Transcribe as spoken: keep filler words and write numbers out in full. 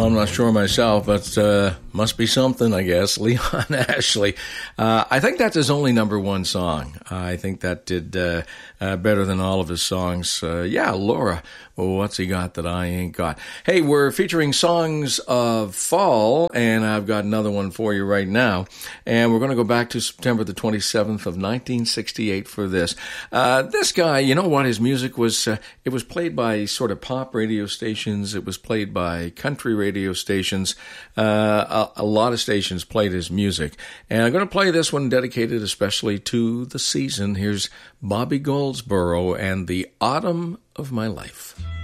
Well, I'm not sure myself, but uh, must be something, I guess. Leon Ashley. Uh, I think that's his only number one song. I think that did uh, uh, better than all of his songs. Uh, yeah, Laura. Well, what's he got that I ain't got? Hey, we're featuring songs of fall, and I've got another one for you right now. And we're going to go back to September the twenty-seventh of nineteen sixty-eight for this. Uh, this guy, you know what? His music was, uh, it was played by sort of pop radio stations. It was played by country radio stations. Uh, a, a lot of stations played his music. And I'm going to play this one dedicated especially to the season. Here's Bobby Goldsboro and The Autumn of My Life.